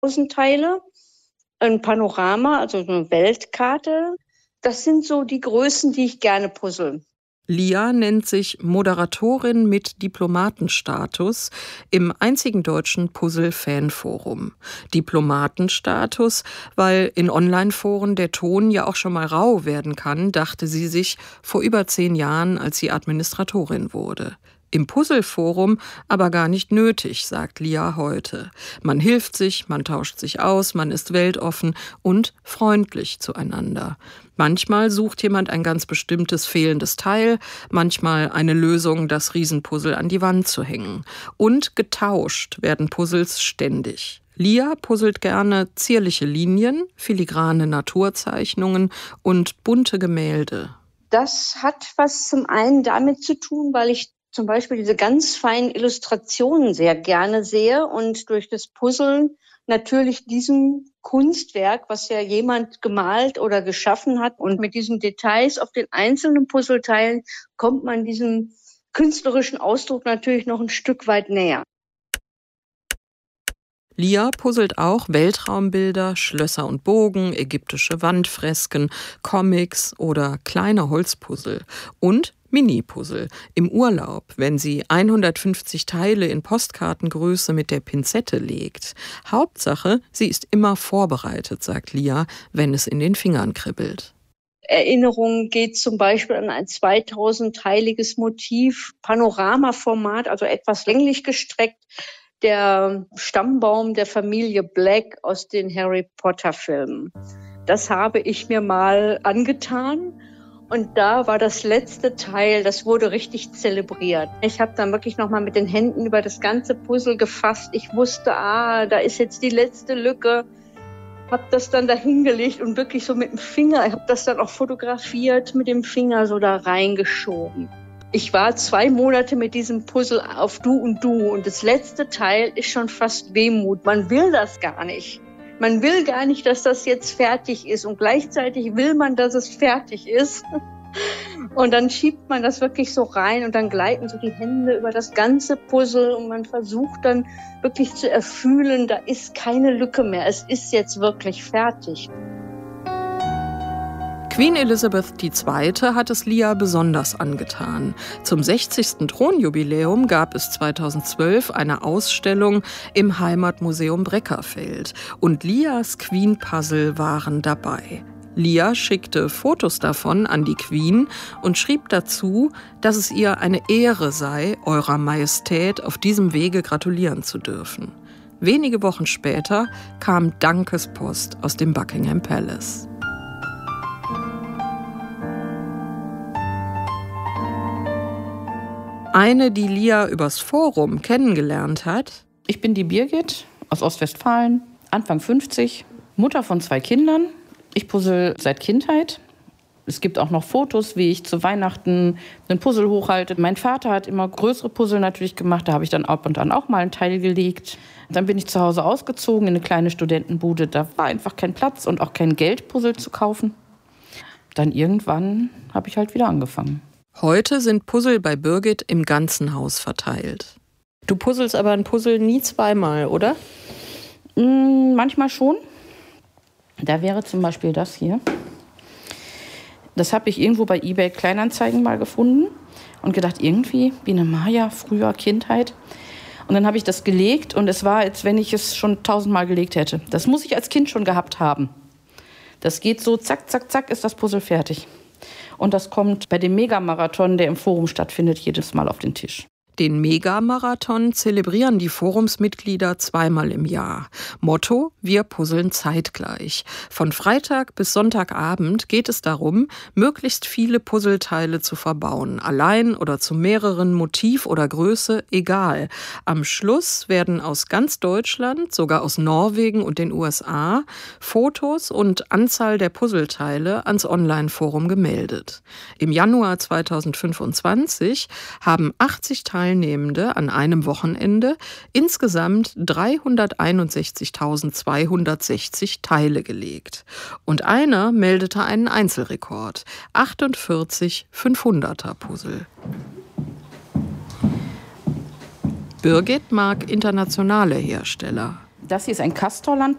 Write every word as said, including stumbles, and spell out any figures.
Teile, ein Panorama, also eine Weltkarte. Das sind so die Größen, die ich gerne puzzle. Lia nennt sich Moderatorin mit Diplomatenstatus im einzigen deutschen Puzzle-Fanforum. Diplomatenstatus, weil in Online-Foren der Ton ja auch schon mal rau werden kann, dachte sie sich vor über zehn Jahren, als sie Administratorin wurde. Im Puzzle-Forum aber gar nicht nötig, sagt Lia heute. Man hilft sich, man tauscht sich aus, man ist weltoffen und freundlich zueinander. Manchmal sucht jemand ein ganz bestimmtes fehlendes Teil, manchmal eine Lösung, das Riesenpuzzle an die Wand zu hängen. Und getauscht werden Puzzles ständig. Lia puzzelt gerne zierliche Linien, filigrane Naturzeichnungen und bunte Gemälde. Das hat was zum einen damit zu tun, weil ich zum Beispiel diese ganz feinen Illustrationen sehr gerne sehe und durch das Puzzeln natürlich diesem Kunstwerk, was ja jemand gemalt oder geschaffen hat, und mit diesen Details auf den einzelnen Puzzleteilen kommt man diesem künstlerischen Ausdruck natürlich noch ein Stück weit näher. Lia puzzelt auch Weltraumbilder, Schlösser und Bogen, ägyptische Wandfresken, Comics oder kleine Holzpuzzle und Mini-Puzzle im Urlaub, wenn sie hundertfünfzig Teile in Postkartengröße mit der Pinzette legt. Hauptsache, sie ist immer vorbereitet, sagt Lia, wenn es in den Fingern kribbelt. Erinnerung geht zum Beispiel an ein zweitausend-teiliges Motiv, Panoramaformat, also etwas länglich gestreckt, der Stammbaum der Familie Black aus den Harry Potter Filmen. Das habe ich mir mal angetan. Und da war das letzte Teil, das wurde richtig zelebriert. Ich habe dann wirklich nochmal mit den Händen über das ganze Puzzle gefasst. Ich wusste, ah, da ist jetzt die letzte Lücke. Habe das dann da hingelegt und wirklich so mit dem Finger, ich habe das dann auch fotografiert, mit dem Finger so da reingeschoben. Ich war zwei Monate mit diesem Puzzle auf Du und Du und das letzte Teil ist schon fast Wehmut. Man will das gar nicht. Man will gar nicht, dass das jetzt fertig ist und gleichzeitig will man, dass es fertig ist. Und dann schiebt man das wirklich so rein und dann gleiten so die Hände über das ganze Puzzle und man versucht dann wirklich zu erfühlen, da ist keine Lücke mehr. Es ist jetzt wirklich fertig. Queen Elizabeth die Zweite hat es Lia besonders angetan. Zum sechzigsten Thronjubiläum gab es zweitausendzwölf eine Ausstellung im Heimatmuseum Breckerfeld und Lias Queen-Puzzle waren dabei. Lia schickte Fotos davon an die Queen und schrieb dazu, dass es ihr eine Ehre sei, Eurer Majestät auf diesem Wege gratulieren zu dürfen. Wenige Wochen später kam Dankespost aus dem Buckingham Palace. Eine, die Lia übers Forum kennengelernt hat. Ich bin die Birgit aus Ostwestfalen, Anfang fünfzig, Mutter von zwei Kindern. Ich puzzle seit Kindheit. Es gibt auch noch Fotos, wie ich zu Weihnachten einen Puzzle hochhalte. Mein Vater hat immer größere Puzzle natürlich gemacht. Da habe ich dann ab und an auch mal einen Teil gelegt. Dann bin ich zu Hause ausgezogen in eine kleine Studentenbude. Da war einfach kein Platz und auch kein Geld, Puzzle zu kaufen. Dann irgendwann habe ich halt wieder angefangen. Heute sind Puzzle bei Birgit im ganzen Haus verteilt. Du puzzelst aber ein Puzzle nie zweimal, oder? Mm, manchmal schon. Da wäre zum Beispiel das hier. Das habe ich irgendwo bei eBay Kleinanzeigen mal gefunden und gedacht, irgendwie, Biene Maya, früher Kindheit. Und dann habe ich das gelegt und es war, als wenn ich es schon tausendmal gelegt hätte. Das muss ich als Kind schon gehabt haben. Das geht so, zack, zack, zack, ist das Puzzle fertig. Und das kommt bei dem Megamarathon, der im Forum stattfindet, jedes Mal auf den Tisch. Den Megamarathon zelebrieren die Forumsmitglieder zweimal im Jahr. Motto: Wir puzzeln zeitgleich. Von Freitag bis Sonntagabend geht es darum, möglichst viele Puzzleteile zu verbauen. Allein oder zu mehreren, Motiv oder Größe, egal. Am Schluss werden aus ganz Deutschland, sogar aus Norwegen und den U S A, Fotos und Anzahl der Puzzleteile ans Online-Forum gemeldet. Im Januar zweitausendfünfundzwanzig haben achtzig Teilnehmende an einem Wochenende insgesamt dreihunderteinundsechzigtausendzweihundertsechzig Teile gelegt. Und einer meldete einen Einzelrekord: achtundvierzig fünfhunderter Puzzle. Birgit mag internationale Hersteller. Das hier ist ein Castorland